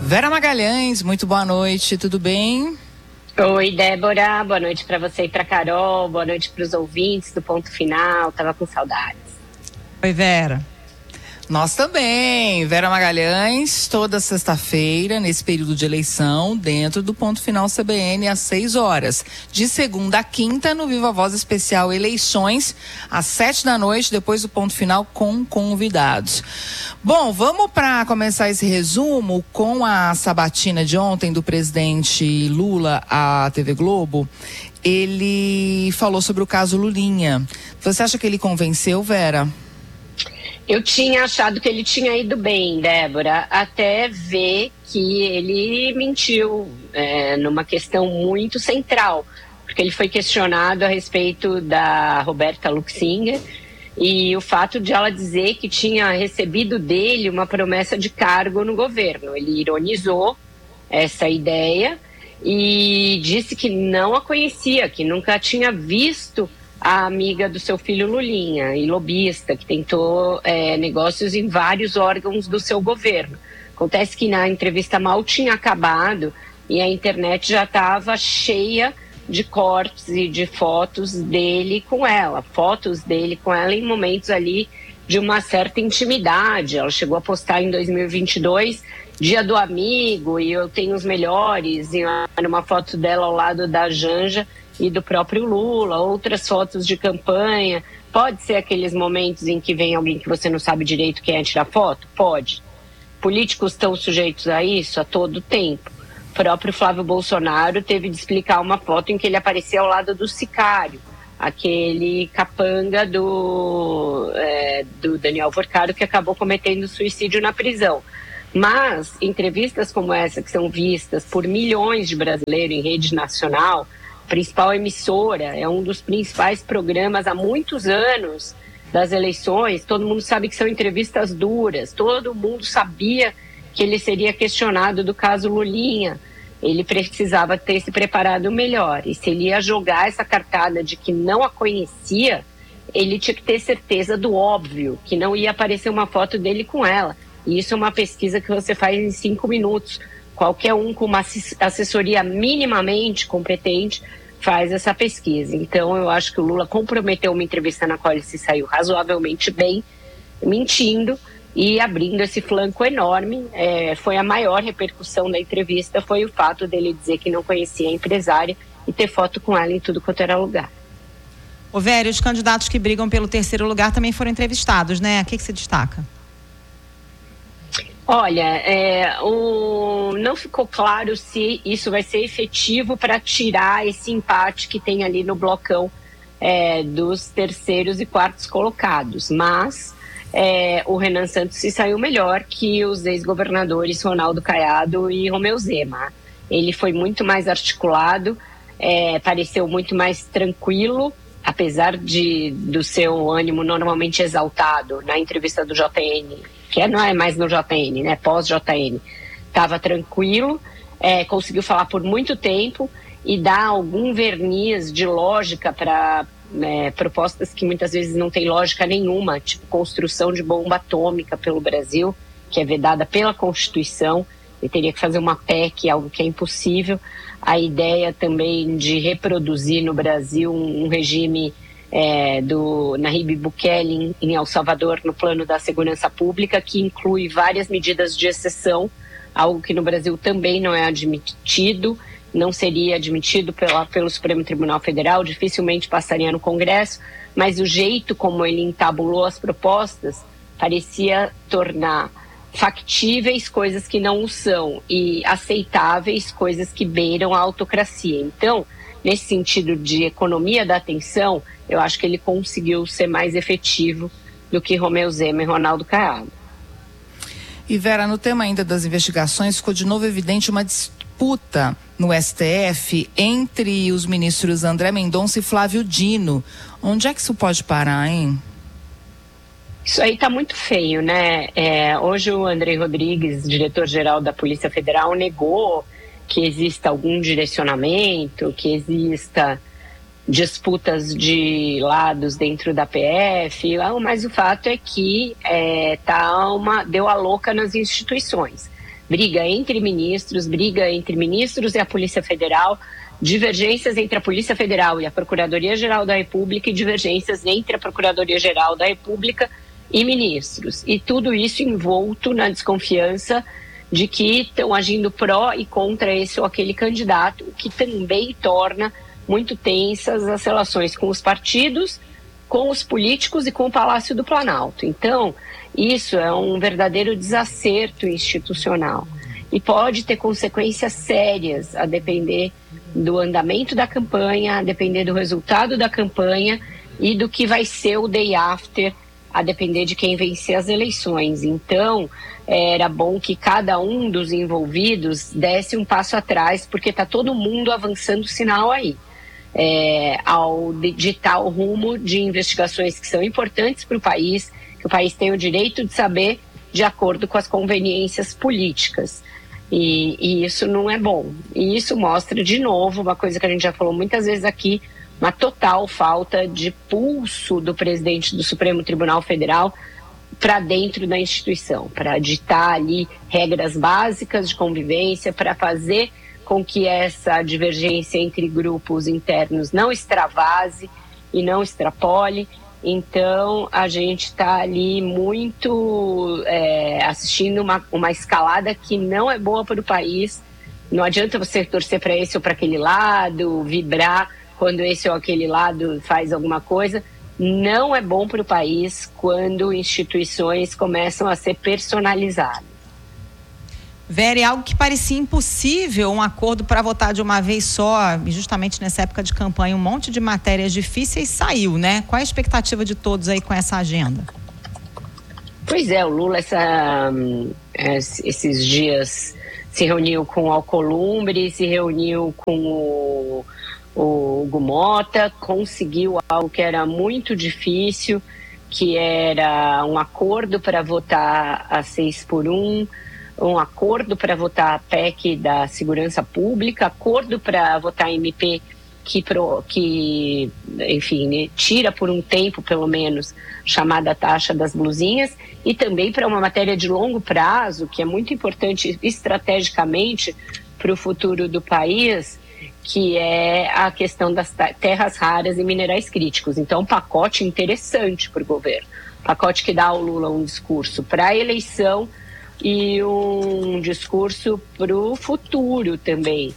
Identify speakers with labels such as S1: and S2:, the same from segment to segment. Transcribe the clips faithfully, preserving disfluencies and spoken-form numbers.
S1: Vera Magalhães, muito boa noite, tudo bem?
S2: Oi, Débora, boa noite para você e para Carol, boa noite para os ouvintes do Ponto Final, tava com saudades.
S3: Oi, Vera.
S1: Nós também, Vera Magalhães, toda sexta-feira, nesse período de eleição, dentro do Ponto Final C B N, às seis horas. De segunda a quinta, no Viva Voz Especial Eleições, às sete da noite, depois do Ponto Final, com convidados. Bom, vamos para começar esse resumo com a sabatina de ontem do presidente Lula à T V Globo. Ele falou sobre o caso Lulinha. Você acha que ele convenceu, Vera?
S2: Eu tinha achado que ele tinha ido bem, Débora, até ver que ele mentiu é, numa questão muito central, porque ele foi questionado a respeito da Roberta Luxinger e o fato de ela dizer que tinha recebido dele uma promessa de cargo no governo. Ele ironizou essa ideia e disse que não a conhecia, que nunca tinha visto a amiga do seu filho Lulinha, e lobista, que tentou é, negócios em vários órgãos do seu governo. Acontece que na entrevista mal tinha acabado e a internet já estava cheia de cortes e de fotos dele com ela, fotos dele com ela em momentos ali de uma certa intimidade. Ela chegou a postar em dois mil e vinte e dois, Dia do Amigo, e eu tenho os melhores, e uma foto dela ao lado da Janja e do próprio Lula, outras fotos de campanha. Pode ser aqueles momentos em que vem alguém que você não sabe direito quem é tirar foto? Pode. Políticos estão sujeitos a isso a todo tempo. O próprio Flávio Bolsonaro teve de explicar uma foto em que ele aparecia ao lado do sicário, aquele capanga do, é, do Daniel Vorcaro, que acabou cometendo suicídio na prisão. Mas entrevistas como essa, que são vistas por milhões de brasileiros em rede nacional, principal emissora, é um dos principais programas há muitos anos das eleições, todo mundo sabe que são entrevistas duras, todo mundo sabia que ele seria questionado do caso Lulinha. Ele precisava ter se preparado melhor, e se ele ia jogar essa cartada de que não a conhecia, ele tinha que ter certeza do óbvio, que não ia aparecer uma foto dele com ela. E isso é uma pesquisa que você faz em cinco minutos. Qualquer um com uma assessoria minimamente competente faz essa pesquisa. Então, eu acho que o Lula comprometeu uma entrevista na qual ele se saiu razoavelmente bem, mentindo e abrindo esse flanco enorme. É, foi a maior repercussão da entrevista, foi o fato dele dizer que não conhecia a empresária e ter foto com ela em tudo quanto era lugar.
S3: Ô Vera, os candidatos que brigam pelo terceiro lugar também foram entrevistados, né? O que que se destaca?
S2: Olha, é, o, não ficou claro se isso vai ser efetivo para tirar esse empate que tem ali no blocão é, dos terceiros e quartos colocados, mas é, o Renan Santos se saiu melhor que os ex-governadores Ronaldo Caiado e Romeu Zema. Ele foi muito mais articulado, é, pareceu muito mais tranquilo, apesar de, do seu ânimo normalmente exaltado na entrevista do J N, que não é mais no J N, né, pós-J N, estava tranquilo, é, conseguiu falar por muito tempo e dar algum verniz de lógica para é, propostas que muitas vezes não tem lógica nenhuma, tipo construção de bomba atômica pelo Brasil, que é vedada pela Constituição, e teria que fazer uma P E C, algo que é impossível. A ideia também de reproduzir no Brasil um, um regime é, do Nayib Bukele em, em El Salvador, no plano da segurança pública, que inclui várias medidas de exceção, algo que no Brasil também não é admitido, não seria admitido pela, pelo Supremo Tribunal Federal, dificilmente passaria no Congresso, mas o jeito como ele entabulou as propostas parecia tornar factíveis coisas que não o são e aceitáveis coisas que beiram a autocracia. Então, nesse sentido de economia da atenção, eu acho que ele conseguiu ser mais efetivo do que Romeu Zema e Ronaldo Caiado.
S1: E Vera, no tema ainda das investigações, ficou de novo evidente uma disputa no S T F entre os ministros André Mendonça e Flávio Dino. Onde é que isso pode parar, hein?
S2: Isso aí está muito feio, né? É, hoje o Andrei Rodrigues, diretor-geral da Polícia Federal, negou que exista algum direcionamento, que exista disputas de lados dentro da P F, mas o fato é que é, tá uma, deu a louca nas instituições. briga entre ministros, briga entre ministros e a Polícia Federal, divergências entre a Polícia Federal e a Procuradoria-Geral da República e divergências entre a Procuradoria-Geral da República e ministros. E tudo isso envolto na desconfiança de que estão agindo pró e contra esse ou aquele candidato, o que também torna muito tensas as relações com os partidos, com os políticos e com o Palácio do Planalto. Então, isso é um verdadeiro desacerto institucional e pode ter consequências sérias a depender do andamento da campanha, a depender do resultado da campanha e do que vai ser o day after, a depender de quem vencer as eleições. Então, era bom que cada um dos envolvidos desse um passo atrás, porque está todo mundo avançando o sinal aí, é, ao ditar o rumo de investigações que são importantes para o país, que o país tem o direito de saber de acordo com as conveniências políticas. E, e isso não é bom. E isso mostra, de novo, uma coisa que a gente já falou muitas vezes aqui, uma total falta de pulso do presidente do Supremo Tribunal Federal para dentro da instituição, para ditar ali regras básicas de convivência, para fazer com que essa divergência entre grupos internos não extravase e não extrapole. Então, a gente está ali muito é, assistindo uma, uma escalada que não é boa para o país. Não adianta você torcer para esse ou para aquele lado, vibrar quando esse ou aquele lado faz alguma coisa. Não é bom para o país quando instituições começam a ser personalizadas.
S3: Vera, é algo que parecia impossível, um acordo para votar de uma vez só, e justamente nessa época de campanha, um monte de matérias difíceis saiu, né? Qual a expectativa de todos aí com essa agenda?
S2: Pois é, o Lula essa, esses dias se reuniu com o Alcolumbre, se reuniu com o, o Hugo Mota, conseguiu algo que era muito difícil, que era um acordo para votar a seis por um, um acordo para votar a P E C da Segurança Pública, acordo para votar a M P que, pro, que enfim, né, tira por um tempo, pelo menos, chamada taxa das blusinhas, e também para uma matéria de longo prazo, que é muito importante estrategicamente para o futuro do país, que é a questão das terras raras e minerais críticos. Então, um pacote interessante para o governo, pacote que dá ao Lula um discurso para a eleição e um discurso para o futuro também,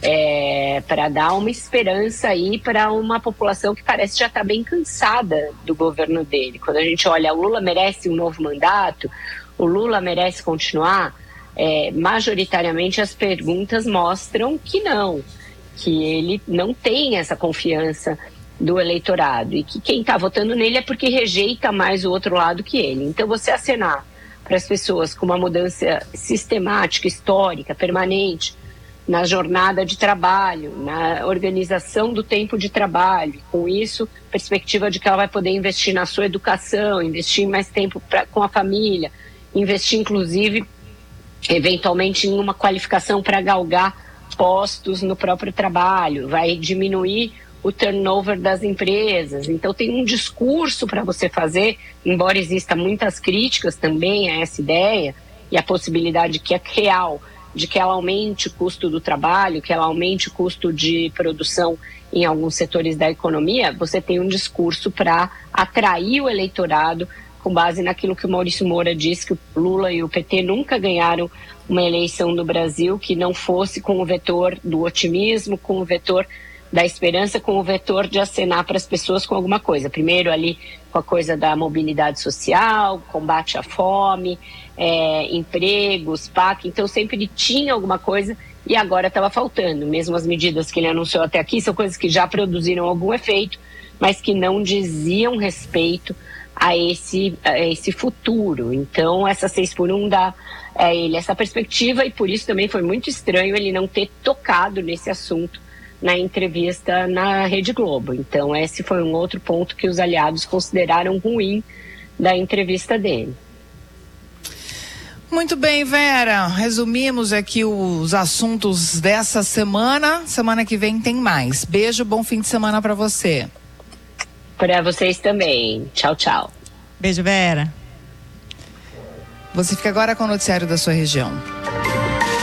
S2: é, para dar uma esperança aí para uma população que parece já estar bem cansada do governo dele. Quando a gente olha, o Lula merece um novo mandato, o Lula merece continuar, é, majoritariamente as perguntas mostram que não, que ele não tem essa confiança do eleitorado e que quem está votando nele é porque rejeita mais o outro lado que ele. Então, você acenar para as pessoas com uma mudança sistemática, histórica, permanente, na jornada de trabalho, na organização do tempo de trabalho, com isso, perspectiva de que ela vai poder investir na sua educação, investir mais tempo pra, com a família, investir, inclusive, eventualmente, em uma qualificação para galgar postos no próprio trabalho, vai diminuir o turnover das empresas. Então tem um discurso para você fazer, embora exista muitas críticas também a essa ideia e a possibilidade que é real de que ela aumente o custo do trabalho, que ela aumente o custo de produção em alguns setores da economia. Você tem um discurso para atrair o eleitorado com base naquilo que o Maurício Moura disse, que o Lula e o P T nunca ganharam uma eleição no Brasil que não fosse com o vetor do otimismo, com o vetor da esperança, com o vetor de acenar para as pessoas com alguma coisa. Primeiro ali com a coisa da mobilidade social, combate à fome, é, empregos, P A C. Então sempre tinha alguma coisa e agora estava faltando. Mesmo as medidas que ele anunciou até aqui são coisas que já produziram algum efeito, mas que não diziam respeito a esse, a esse futuro. Então essa seis por um dá a ele essa perspectiva e por isso também foi muito estranho ele não ter tocado nesse assunto na entrevista na Rede Globo. Então esse foi um outro ponto que os aliados consideraram ruim da entrevista dele.
S1: Muito bem, Vera, resumimos aqui os assuntos dessa semana. Semana que vem tem mais. Beijo, bom fim de semana para você.
S2: Para vocês também. Tchau, tchau.
S3: Beijo, Vera.
S1: Você fica agora com o noticiário da sua região.